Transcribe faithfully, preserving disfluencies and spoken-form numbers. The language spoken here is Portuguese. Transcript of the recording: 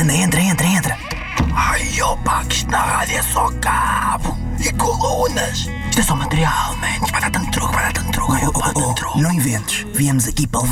anda, entra, entra, entra. Ai, opa, que isto na rádio é só cabo e colunas. Isto é só material, man. Isto vai dar tanto truque, vai dar tanto truque. Ai, Oh, opa, oh, tanto oh, truque. não inventes. Viemos aqui para